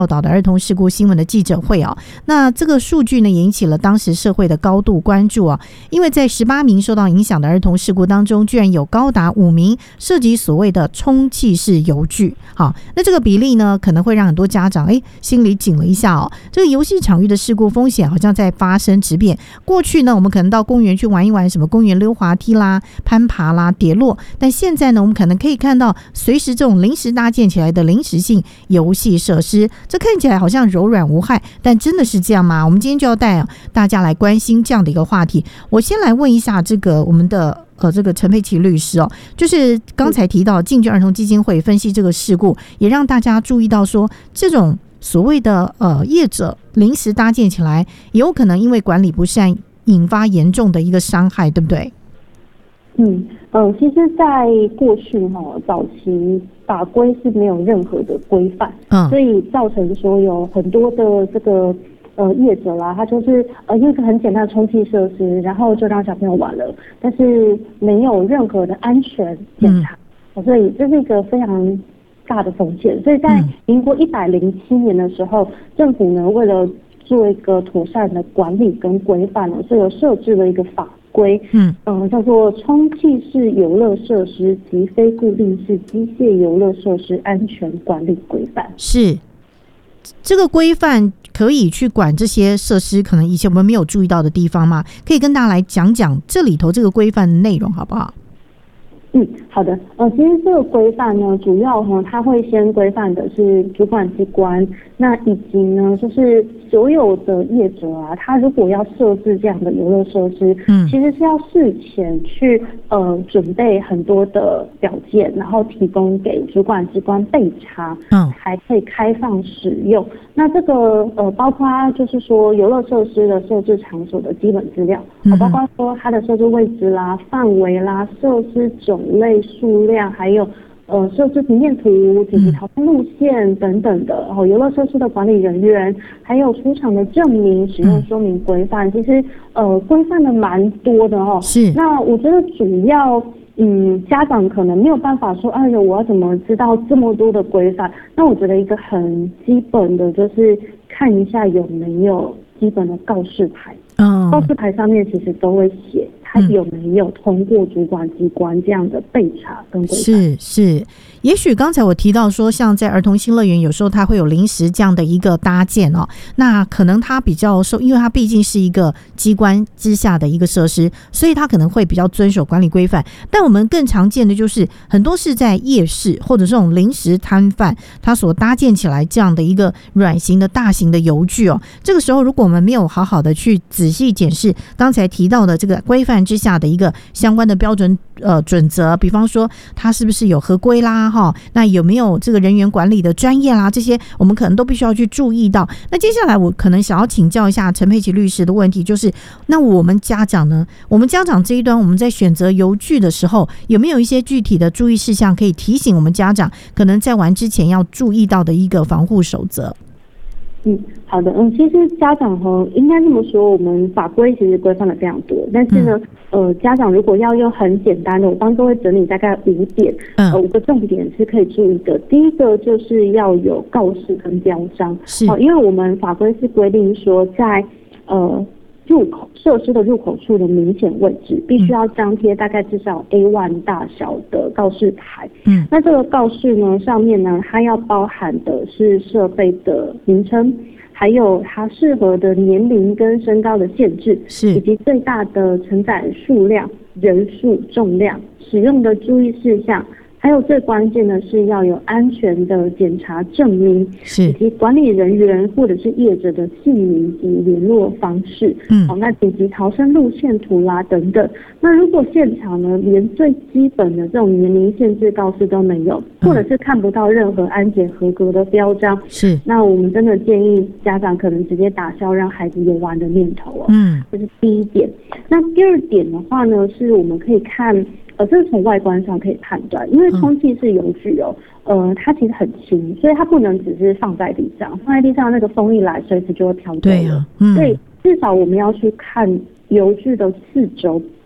报道的儿童事故新闻的记者会啊，那这个数据呢引起了当时社会的高度关注啊，因为在18名受到影响的儿童事故当中，居然有高达5名涉及所谓的充气式游具。好，那这个比例呢，可能会让很多家长心里紧了一下哦。这个游戏场域的事故风险好像在发生质变。过去呢，我们可能到公园去玩一玩，什么公园溜滑梯啦、攀爬啦、跌落，但现在呢，我们可能可以看到随时这种临时搭建起来的临时性游戏设施。这看起来好像柔软无害，但真的是这样吗？我们今天就要带大家来关心这样的一个话题。我先来问一下这个我们的这个陈佩琪律师哦，就是刚才提到进军儿童基金会分析这个事故，也让大家注意到说，这种所谓的业者临时搭建起来，也有可能因为管理不善引发严重的一个伤害，对不对？ 其实在过去早期法规是没有任何的规范，所以造成说有很多的这个业者啦，他就是用一个很简单的充气设施，然后就让小朋友玩了，但是没有任何的安全检查，所以这是一个非常大的风险。所以在民国107年的时候，政府呢为了做一个妥善的管理跟规范呢，所以有设置了一个法规，叫做充气式游乐设施及非固定式机械游乐设施安全管理规范。 是这个规范可以去管这些设施可能以前我们没有注意到的地方吗？可以跟大家来讲讲这里头这个规范的内容好不好？ 好的。其实这个规范呢，主要它会先规范的是主管机关，那以及呢，就是所有的业者啊，他如果要设置这样的游乐设施，其实是要事前去准备很多的表件，然后提供给主管机关备查，才可以开放使用。那这个包括就是说游乐设施的设置场所的基本资料，包括说它的设置位置啦、范围啦、设施种类、数量，还有设置平面图、紧急逃生路线等等的，然后游乐设施的管理人员，还有出场的证明、使用说明规范，其实规范的蛮多的哦。是。那我觉得主要家长可能没有办法说，我要怎么知道这么多的规范？那我觉得一个很基本的就是看一下有没有基本的告示牌。告示牌上面其实都会写他有没有通过主管机关这样的备查跟规范。 是。也许刚才我提到说，像在儿童新乐园，有时候它会有临时这样的一个搭建哦，那可能它比较因为它毕竟是一个机关之下的一个设施，所以它可能会比较遵守管理规范。但我们更常见的就是很多是在夜市或者这种临时摊贩，它所搭建起来这样的一个软型的大型的游具哦。这个时候，如果我们没有好好的去仔细检视刚才提到的这个规范之下的一个相关的标准准则，比方说它是不是有合规啦，那有没有这个人员管理的专业啦，这些我们可能都必须要去注意到。那接下来我可能想要请教一下陈佩琪律师的问题，就是那我们家长呢，我们家长这一端我们在选择游具的时候，有没有一些具体的注意事项可以提醒我们家长可能在玩之前要注意到的一个防护守则？ 好的。其实家长应该这么说，我们法规其实规范的非常多，但是呢，家长如果要用很简单的，我帮各位整理大概5点，5个重点是可以注意的。第一个就是要有告示跟标章，因为我们法规是规定说在入口设施的入口处的明显位置，必须要张贴大概至少 A1 大小的告示牌。那这个告示呢，上面呢，它要包含的是设备的名称，还有它适合的年龄跟身高的限制，以及最大的承载数量、人数、重量、使用的注意事项。还有最关键的是要有安全的检查证明，以及管理人员或者是业者的姓名及联络方式。那紧急逃生路线图啦等等。那如果现场呢连最基本的这种年龄限制告示都没有，或者是看不到任何安检合格的标章，那我们真的建议家长可能直接打消让孩子游玩的念头哦。这是第一点。那第二点的话呢，是我们可以看。这是从外观上可以判断，因为充气式游具它其实很轻，所以它不能只是放在地上，放在地上那个风一来，随时就会飘走了。所以至少我们要去看游具的四周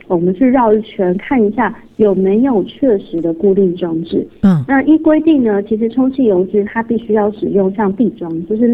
我们去绕一圈看一下有没有确实的固定装置。那依规定呢，其实充气油资它必须要使用像壁桩，就是